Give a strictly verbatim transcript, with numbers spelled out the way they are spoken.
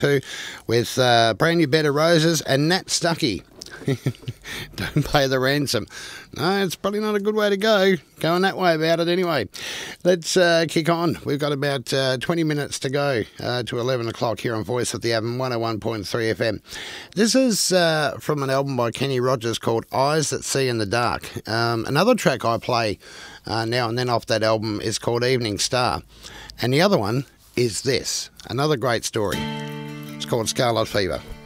Too, with uh, brand new bed of roses and Nat Stuckey. Don't pay the ransom. No, it's probably not a good way to go, going that way about it anyway. Let's uh, kick on. We've got about uh, twenty minutes to go uh, to eleven o'clock here on Voice of the Avon, one oh one point three F M. This is uh, from an album by Kenny Rogers called Eyes That See in the Dark. Um, another track I play uh, now and then off that album is called Evening Star. And the other one is this, another great story. It's called Scarlet Fever.